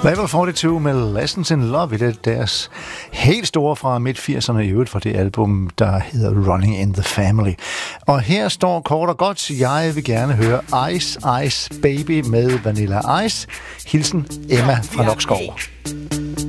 Level 42 med Lessons in Love, det er deres helt store fra midt-80'erne i øvrigt fra det album, der hedder Running in the Family. Og her står kort og godt, jeg vil gerne høre Ice Ice Baby med Vanilla Ice. Hilsen Emma fra Lokskov.